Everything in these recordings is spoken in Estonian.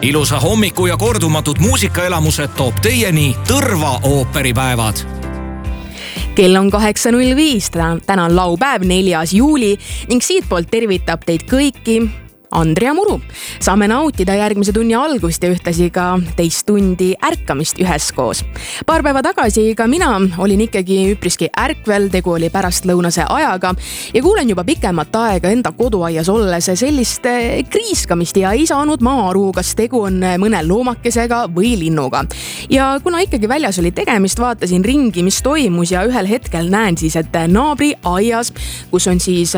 Ilusa hommiku ja kordumatud muusikaelamused toob teieni Tõrva ooperipäevad. Kell on 8.05, täna on laupäev 4. juuli ning siitpoolt tervitab teid kõiki Andrea Muru. Saame nautida järgmise tunni algust ja ühtlasi ka teist tundi ärkamist üheskoos. Paar päeva tagasi ka mina olin ikkagi üpriski ärkvel, tegu oli pärastlõunase ajaga ja kuulen juba pikemat aega enda koduaias olles sellist kriiskamist ja ei saanud ma aru, kas tegu on mõne loomakesega või linnuga. Ja kuna ikkagi väljas oli tegemist, vaatasin ringi, mis toimus ja ühel hetkel näen siis, et naabri aias, kus on siis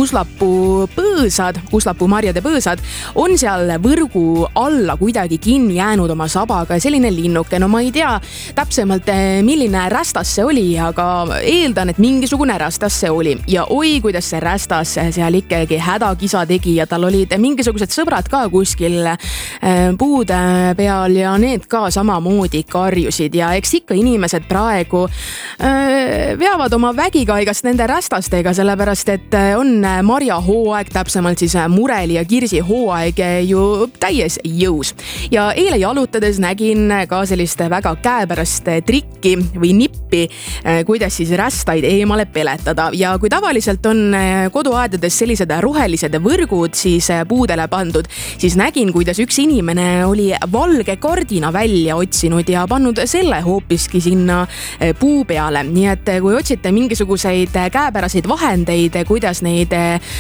kuslapuu marjade põõsad, on seal võrgu alla kuidagi kinni jäänud oma sabaga selline linnuke. No ma ei tea täpsemalt, milline rästas see oli, aga eeldan, et mingisugune rästas see oli. Ja oi, kuidas see rästas seal ikkagi hädakisa tegi ja tal olid mingisugused sõbrad ka kuskil puude peal ja need ka samamoodi karjusid. Ja eks ikka inimesed praegu veavad oma vägikaigast nende rästastega, sellepärast et on marjahooaeg, täpsemalt siis mureli ja kirsi hooaeg ju täies jõus. Ja eile jalutades nägin ka sellist väga käepärast trikki või nippi, kuidas siis rästaid eemale peletada. Ja kui tavaliselt on koduaedades sellised rohelised võrgud siis puudele pandud, siis nägin, kuidas üks inimene oli valge kardina välja otsinud ja pannud selle hoopiski sinna puu peale. Nii et kui otsite mingisuguseid käepäraseid vahendeid, kuidas neid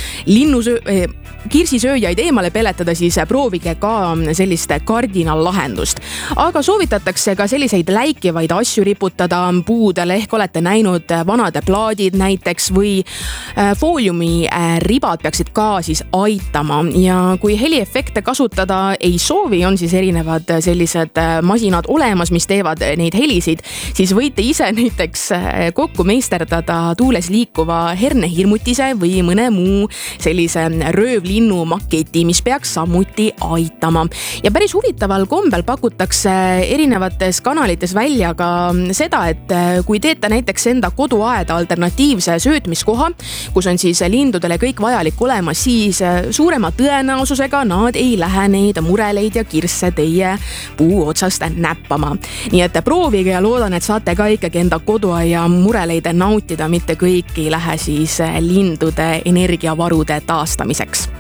kirsisööjaid eemale peletada, siis proovige ka sellist kardinallahendust. Aga soovitatakse ka selliseid läikivaid asju riputada puudele, ehk olete näinud vanade plaadid näiteks või fooliumi ribad peaksid ka siis aitama. Ja kui heliefekte kasutada ei soovi, on siis erinevad sellised masinad olemas, mis teevad neid helisid, siis võite ise näiteks kokku meisterdada tuules liikuva hernehirmutise või mõne muu sellise röövlinnu maketi, mis peaks samuti aitama. Ja päris huvitaval kombel pakutakse erinevates kanalites välja ka seda, et kui teete näiteks enda koduaeda alternatiivse söötmiskoha, kus on siis lindudele kõik vajalik olemas, siis suurema tõenäosusega nad ei lähe neid mureleid ja kirsse teie puu otsast näppama. Nii et proovige ja loodan, et saate ka ikkagi enda koduaia mureleid nautida, mitte kõik ei lähe siis lindude energiavarude taastamiseks.